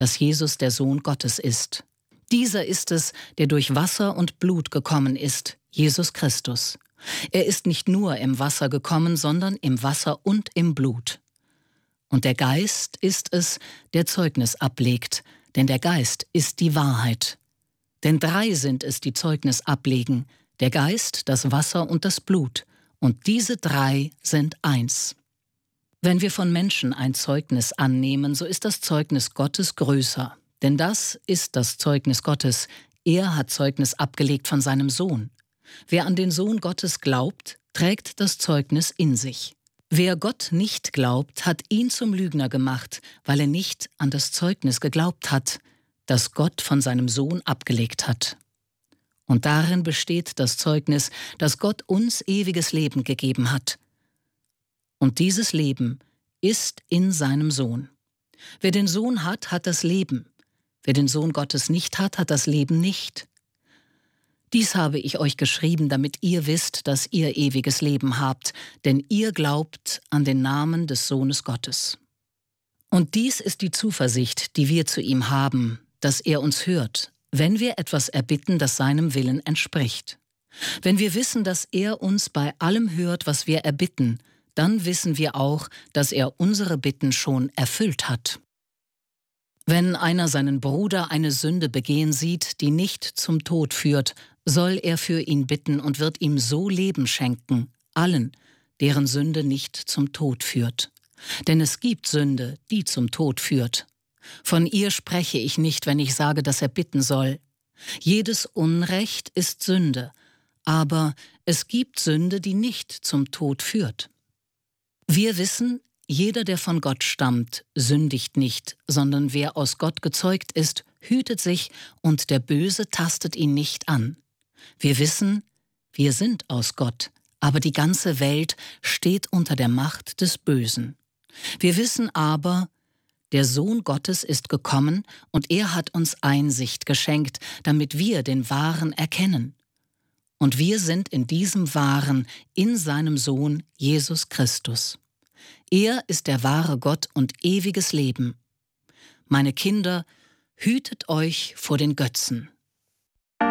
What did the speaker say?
dass Jesus der Sohn Gottes ist. Dieser ist es, der durch Wasser und Blut gekommen ist, Jesus Christus. Er ist nicht nur im Wasser gekommen, sondern im Wasser und im Blut. Und der Geist ist es, der Zeugnis ablegt, denn der Geist ist die Wahrheit. Denn 3 sind es, die Zeugnis ablegen, der Geist, das Wasser und das Blut, und diese 3 sind eins. Wenn wir von Menschen ein Zeugnis annehmen, so ist das Zeugnis Gottes größer, denn das ist das Zeugnis Gottes. Er hat Zeugnis abgelegt von seinem Sohn. Wer an den Sohn Gottes glaubt, trägt das Zeugnis in sich. Wer Gott nicht glaubt, hat ihn zum Lügner gemacht, weil er nicht an das Zeugnis geglaubt hat, das Gott von seinem Sohn abgelegt hat. Und darin besteht das Zeugnis, dass Gott uns ewiges Leben gegeben hat. Und dieses Leben ist in seinem Sohn. Wer den Sohn hat, hat das Leben. Wer den Sohn Gottes nicht hat, hat das Leben nicht. Dies habe ich euch geschrieben, damit ihr wisst, dass ihr ewiges Leben habt, denn ihr glaubt an den Namen des Sohnes Gottes. Und dies ist die Zuversicht, die wir zu ihm haben, dass er uns hört, wenn wir etwas erbitten, das seinem Willen entspricht. Wenn wir wissen, dass er uns bei allem hört, was wir erbitten, dann wissen wir auch, dass er unsere Bitten schon erfüllt hat. Wenn einer seinen Bruder eine Sünde begehen sieht, die nicht zum Tod führt, soll er für ihn bitten und wird ihm so Leben schenken, allen, deren Sünde nicht zum Tod führt. Denn es gibt Sünde, die zum Tod führt. Von ihr spreche ich nicht, wenn ich sage, dass er bitten soll. Jedes Unrecht ist Sünde, aber es gibt Sünde, die nicht zum Tod führt. Wir wissen, jeder, der von Gott stammt, sündigt nicht, sondern wer aus Gott gezeugt ist, hütet sich und der Böse tastet ihn nicht an. Wir wissen, wir sind aus Gott, aber die ganze Welt steht unter der Macht des Bösen. Wir wissen aber, der Sohn Gottes ist gekommen und er hat uns Einsicht geschenkt, damit wir den Wahren erkennen. Und wir sind in diesem Wahren, in seinem Sohn Jesus Christus. Er ist der wahre Gott und ewiges Leben. Meine Kinder, hütet euch vor den Götzen.